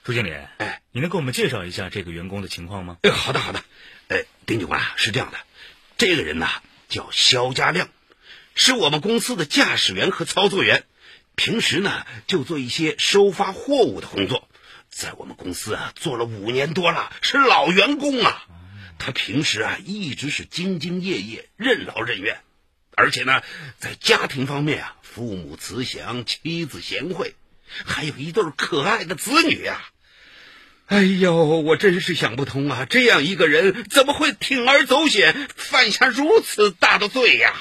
朱经理，你能给我们介绍一下这个员工的情况吗？ 好的。丁警官是这样的，这个人叫肖家亮，是我们公司的驾驶员和操作员，平时就做一些收发货物的工作，在我们公司做了5年多了，是老员工啊。他平时一直是兢兢业业，任劳任怨，而且在家庭方面父母慈祥，妻子贤惠，还有一对可爱的子女啊。哎呦，我真是想不通啊！这样一个人怎么会铤而走险，犯下如此大的罪呀？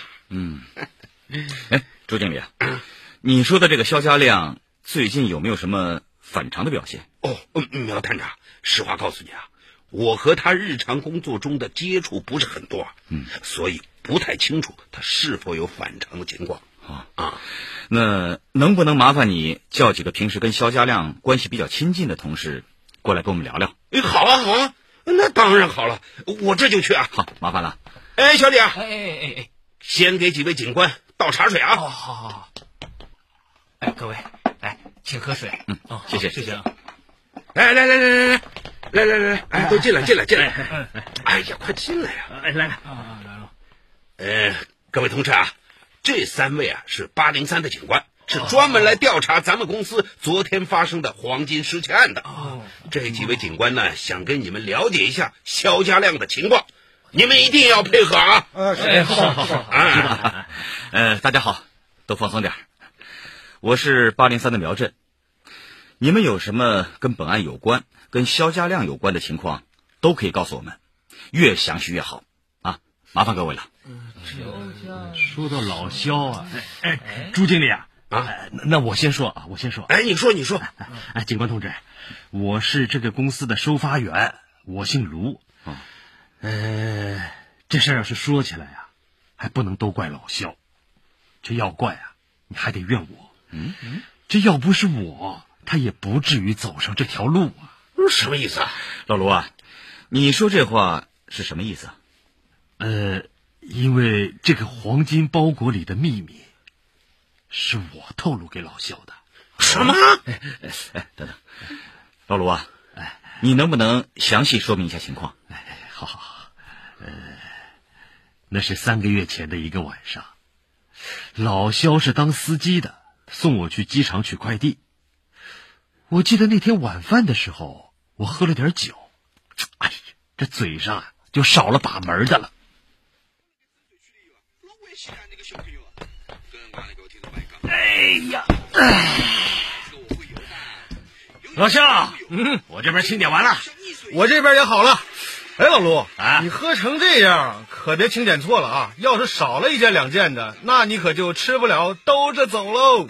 朱经理你说的这个肖家亮最近有没有什么反常的表现？ 苗探长，实话告诉你我和他日常工作中的接触不是很多所以不太清楚他是否有反常的情况那能不能麻烦你叫几个平时跟肖家亮关系比较亲近的同事过来跟我们聊聊？ 好啊，那当然好了，我这就去好，麻烦了。 小李先给几位警官倒茶水好。各位，请喝水。 谢谢来，都进来。哎呀，快进来呀！ 来了。各位同志这3位是803的警官，是专门来调查咱们公司昨天发生的黄金失窃案的。这几位警官想跟你们了解一下肖家亮的情况，你们一定要配合好。 大家好，都放松点。我是803的苗震，你们有什么跟本案有关、跟肖家亮有关的情况，都可以告诉我们，越详细越好麻烦各位了。 说到老肖朱经理那我先说你说。 警官同志，我是这个公司的收发员，我姓卢。这事儿要是说起来还不能都怪老肖，这要怪你还得怨我。这要不是我，他也不至于走上这条路什么意思老卢你说这话是什么意思因为这个黄金包裹里的秘密是我透露给老肖的。 什么？ 等等，老卢你能不能详细说明一下情况？ 好。那是3个月前的一个晚上，老肖是当司机的，送我去机场取快递。我记得那天晚饭的时候，我喝了点酒，这嘴上就少了把门的了。 老肖，我这边清点完了， 我这边也好了。老卢你喝成这样可别清点错了要是少了1件2件的，那你可就吃不了兜着走喽。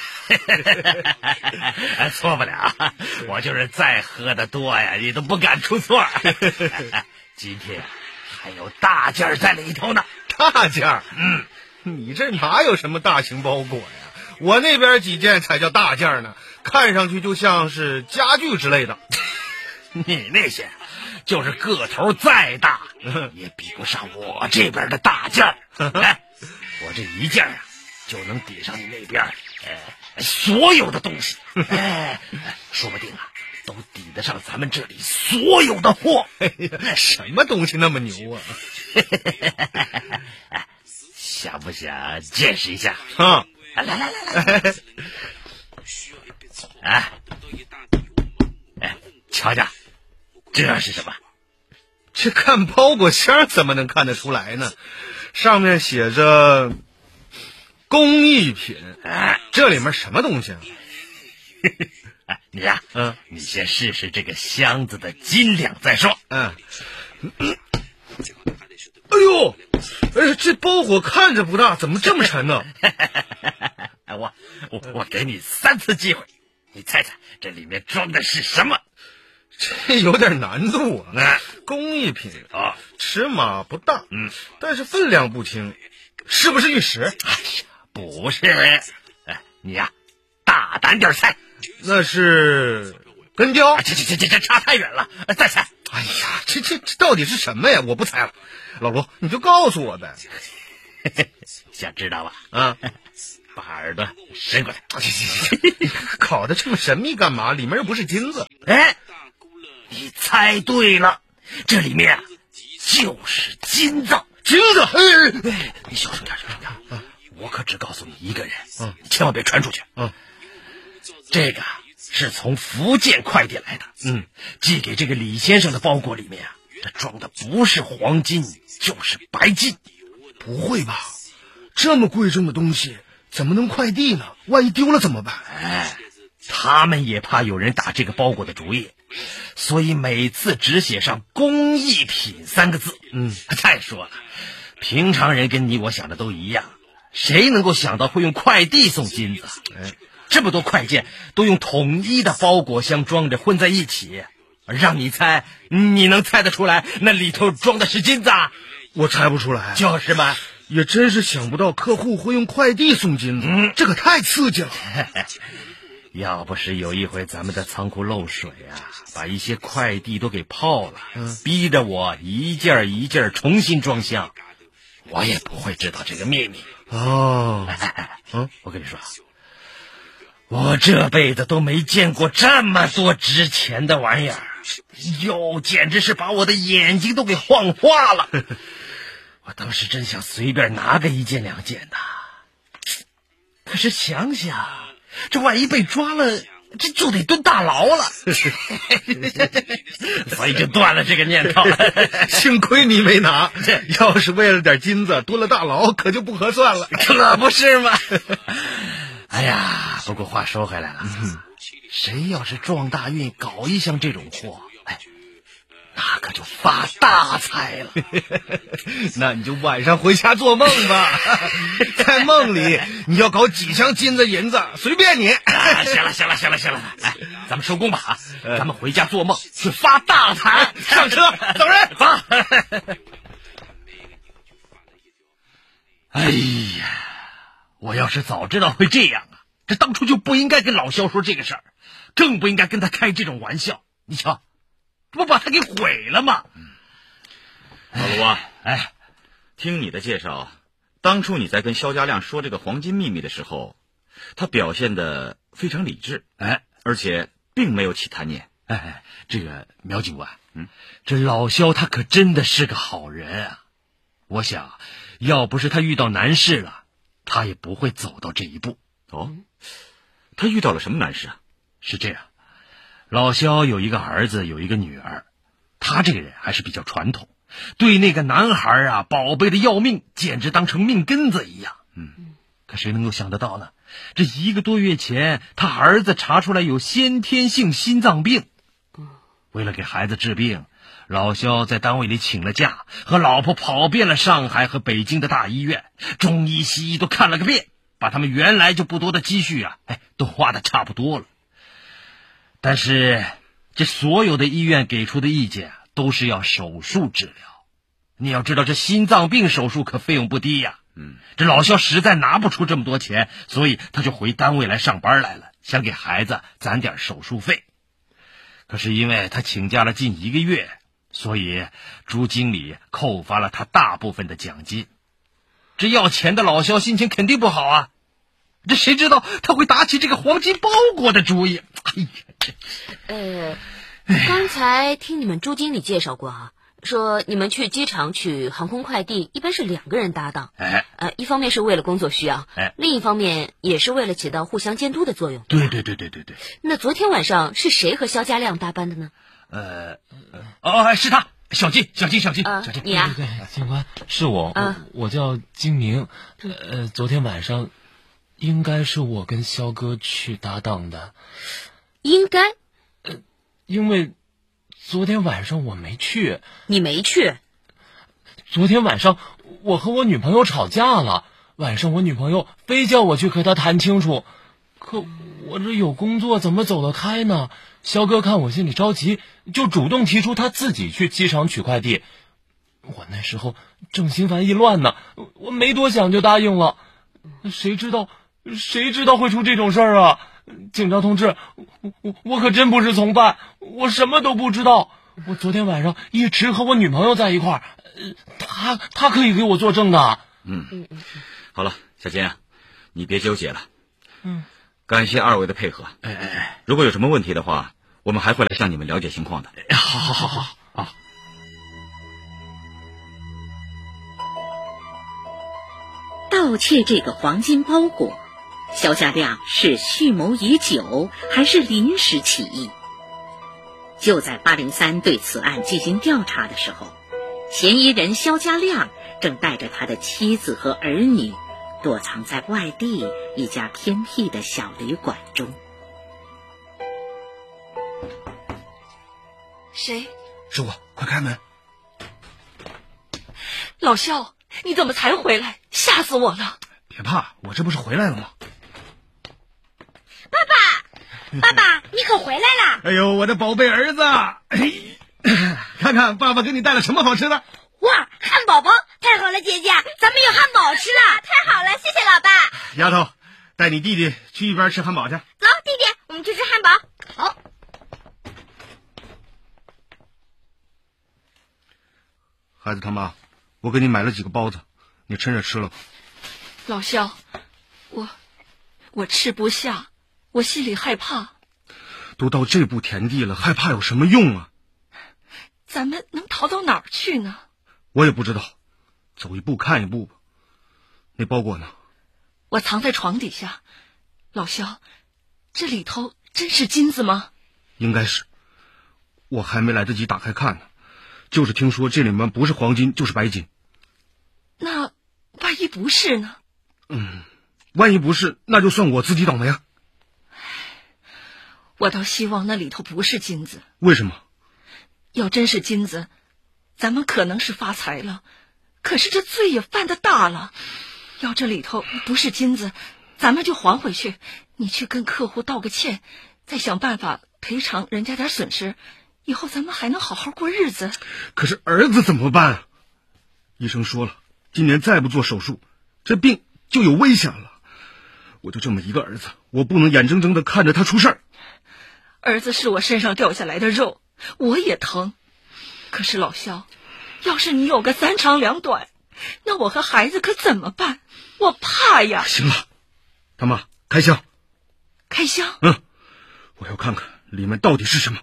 错不了，我就是再喝的多你都不敢出错。今天还有大件在里头呢。 大件？你这哪有什么大型包裹呀？我那边几件才叫大件呢，看上去就像是家具之类的。 你那些就是个头再大也比不上我这边的大件我这一件就能抵上你那边所有的东西说不定都抵得上咱们这里所有的货。 什么东西那么牛想不想见识一下来瞧瞧这是什么？ 这看包裹箱怎么能看得出来呢？上面写着工艺品这里面什么东西你你先试试这个箱子的斤两再说。 这包裹看着不大，怎么这么沉呢？ 我给你3次机会，你猜猜这里面装的是什么？ 这有点难度工艺品尺码不大但是分量不轻，是不是玉石？ 不是。你大胆点猜。 那是根雕。 这差太远了，再猜。 这到底是什么呀？我不猜了，老卢你就告诉我呗。 想知道吧？把耳朵伸过来。 搞得这么神秘干嘛？里面又不是金子。 哎，你猜对了，这里面就是金子。 金子！ 哎，你小声点，小声点。我可只告诉你一个人，你千万别传出去。这个是从福建快递来的，寄给这个李先生的包裹里面啊，这装的不是黄金就是白金。 不会吧？这么贵重的东西怎么能快递呢？万一丢了怎么办？ 他们也怕有人打这个包裹的主意，所以每次只写上工艺品3个字。再说了，平常人跟你我想的都一样，谁能够想到会用快递送金子？这么多快件都用统一的包裹箱装着混在一起，让你猜，你能猜得出来那里头装的是金子？ 我猜不出来。 就是嘛， 也真是想不到客户会用快递送金子，这可太刺激了。 要不是有一回咱们的仓库漏水啊，把一些快递都给泡了，逼着我一件一件重新装箱，我也不会知道这个秘密。我跟你说，我这辈子都没见过这么多值钱的玩意儿，哟，简直是把我的眼睛都给晃花了。我当时真想随便拿个1件2件的，可是想想，这万一被抓了，这就得蹲大牢了，所以就断了这个念头了。 幸亏你没拿，要是为了点金子蹲了大牢，可就不合算了。 可不是嘛。哎呀，不过话说回来了，谁要是撞大运搞一箱这种货，那可就发大财了。 那你就晚上回家做梦吧，在梦里你要搞几箱金子银子随便你。 行了，来，咱们收工吧啊！咱们回家做梦去发大财。 上车，走人， 走。哎呀，我要是早知道会这样啊，这当初就不应该跟老肖说这个事儿，更不应该跟他开这种玩笑。你瞧，这不把他给毁了吗？ 老卢啊，听你的介绍，当初你在跟肖家亮说这个黄金秘密的时候，他表现得非常理智，而且并没有起贪念。 这个苗警官，这老肖他可真的是个好人啊！我想，要不是他遇到难事了，他也不会走到这一步。 他遇到了什么难事啊？ 是这样，老肖有一个儿子，有一个女儿，他这个人还是比较传统，对那个男孩啊宝贝的要命，简直当成命根子一样。可谁能够想得到呢？这1个多月前，他儿子查出来有先天性心脏病。为了给孩子治病，老肖在单位里请了假，和老婆跑遍了上海和北京的大医院，中医西医都看了个遍，把他们原来就不多的积蓄啊，都花得差不多了。但是这所有的医院给出的意见都是要手术治疗。你要知道，这心脏病手术可费用不低呀。这老肖实在拿不出这么多钱，所以他就回单位来上班来了，想给孩子攒点手术费。可是因为他请假了近1个月，所以朱经理扣发了他大部分的奖金。这要钱的老肖心情肯定不好啊，这谁知道他会打起这个黄金包裹的主意。 刚才听你们朱经理介绍过啊，说你们去机场取航空快递一般是2个人搭档，一方面是为了工作需要，另一方面也是为了起到互相监督的作用。 对。 那昨天晚上是谁和肖家亮搭班的呢？ 是他，小金， 你啊？ 对，警官，是我，我叫金明。昨天晚上应该是我跟肖哥去搭档的。 应该？ 因为昨天晚上我没去。 你没去？ 昨天晚上我和我女朋友吵架了，晚上我女朋友非叫我去和她谈清楚，可我这有工作怎么走得开呢？肖哥看我心里着急，就主动提出他自己去机场取快递。我那时候正心烦意乱呢，我没多想就答应了。谁知道会出这种事儿啊？警察同志，我可真不是从犯，我什么都不知道。我昨天晚上一直和我女朋友在一块儿，她可以给我作证的。 好了，小金啊，你别纠结了。感谢2位的配合。如果有什么问题的话， 我们还会来向你们了解情况的。 好。 盗窃这个黄金包裹，肖家亮是蓄谋已久，还是临时起意？就在803对此案进行调查的时候，嫌疑人肖家亮正带着他的妻子和儿女躲藏在外地一家偏僻的小旅馆中。 谁？ 是我，快开门！ 老肖，你怎么才回来？吓死我了！ 别怕，我这不是回来了吗？ 爸爸，你可回来了！ 哎呦，我的宝贝儿子！看看爸爸给你带了什么好吃的？ 哇，汉堡包！太好了，姐姐，咱们有汉堡吃了！太好了，谢谢老爸。 丫头，带你弟弟去一边吃汉堡去。 走，弟弟，我们去吃汉堡。好。 孩子他妈，我给你买了几个包子，你趁热吃了吧。 老肖，我吃不下，我心里害怕。 都到这步田地了，害怕有什么用啊？ 咱们能逃到哪儿去呢？ 我也不知道，走一步看一步吧。那包裹呢？ 我藏在床底下。老肖，这里头真是金子吗？ 应该是，我还没来得及打开看呢，就是听说这里面不是黄金就是白金。 那万一不是呢？ 万一不是，那就算我自己倒霉啊。 我倒希望那里头不是金子。 为什么？ 要真是金子，咱们可能是发财了，可是这罪也犯得大了。要这里头不是金子，咱们就还回去，你去跟客户道个歉，再想办法赔偿人家点损失，以后咱们还能好好过日子。 可是儿子怎么办啊？医生说了，今年再不做手术，这病就有危险了。我就这么一个儿子，我不能眼睁睁的看着他出事儿。 儿子是我身上掉下来的肉，我也疼。可是老肖，要是你有个3长2短，那我和孩子可怎么办？我怕呀。 行了，他妈，开箱。 开箱？ 我要看看里面到底是什么。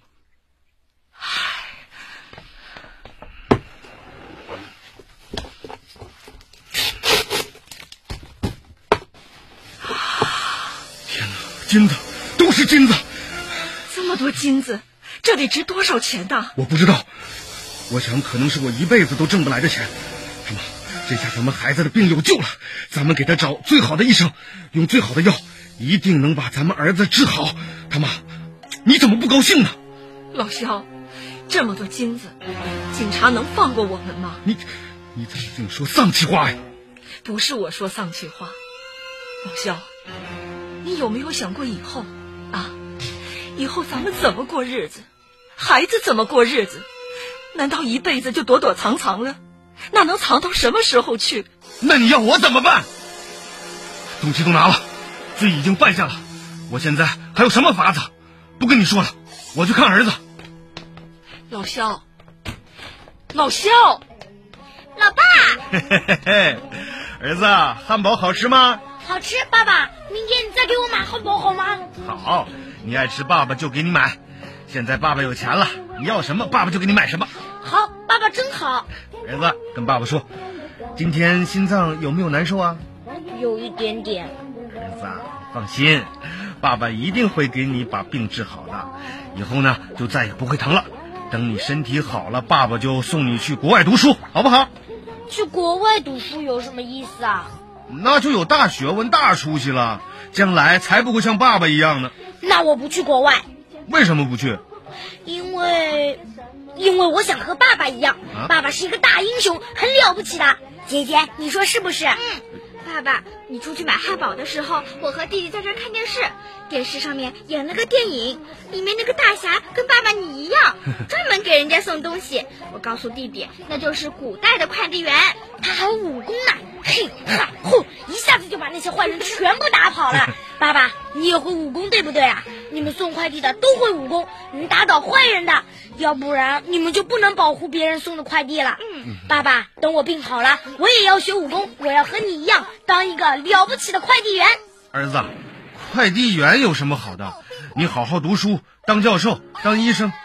天哪，金子，都是金子！ 这么多金子，这得值多少钱呢？ 我不知道，我想可能是我一辈子都挣不来的钱。他妈，这下咱们孩子的病有救了，咱们给他找最好的医生，用最好的药，一定能把咱们儿子治好。他妈，你怎么不高兴呢？ 老肖，这么多金子，警察能放过我们吗？ 你怎么净说丧气话呀？ 不是我说丧气话，老肖，你有没有想过以后啊？以后咱们怎么过日子？孩子怎么过日子？难道一辈子就躲躲藏藏了？那能藏到什么时候去？ 那你要我怎么办？东西都拿了，罪已经犯下了，我现在还有什么法子？不跟你说了，我去看儿子。 老肖，老肖， 老爸， 儿子，汉堡好吃吗？ 好吃，爸爸，明天你再给我买汉堡好吗？ 好，你爱吃爸爸就给你买。现在爸爸有钱了，你要什么爸爸就给你买什么。 好，爸爸真好。 儿子，跟爸爸说，今天心脏有没有难受啊？ 有一点点。 儿子，放心，爸爸一定会给你把病治好的，以后呢就再也不会疼了。等你身体好了，爸爸就送你去国外读书，好不好？ 去国外读书有什么意思啊？ 那就有大学问、大出息了，将来才不会像爸爸一样呢。 那我不去国外。 为什么不去？ 因为我想和爸爸一样，爸爸是一个大英雄，很了不起的。姐姐，你说是不是？ 爸爸，你出去买汉堡的时候，我和弟弟在这儿看电视，电视上面演了个电影，里面那个大侠跟爸爸你一样，专门给人家送东西。我告诉弟弟，那就是古代的快递员， 他还有武功呢，嘿哈吼，一下子就把那些坏人全部打跑了。爸爸，你也会武功对不对啊？你们送快递的都会武功，能打倒坏人的，要不然你们就不能保护别人送的快递了。爸爸，等我病好了，我也要学武功，我要和你一样当一个了不起的快递员。 儿子，快递员有什么好的？ 你好好读书，当教授，当医生。